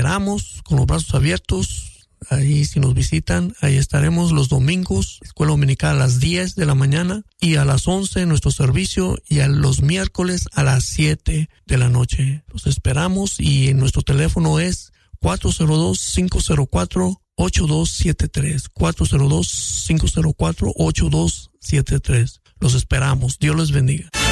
esperamos con los brazos abiertos. Ahí si nos visitan, ahí estaremos los domingos, escuela dominical a las 10 de la mañana y a las 11 nuestro servicio y a los miércoles a las 7 de la noche. Los esperamos y nuestro teléfono es 402-504-8273. 402-504-8273. Los esperamos. Dios les bendiga.